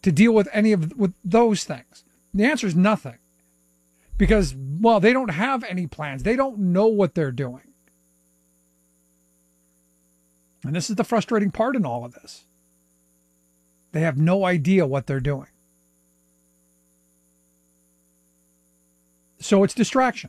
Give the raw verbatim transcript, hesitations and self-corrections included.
to deal with any of with those things? The answer is nothing. Because, well, they don't have any plans. They don't know what they're doing. And this is the frustrating part in all of this. They have no idea what they're doing. So it's distraction.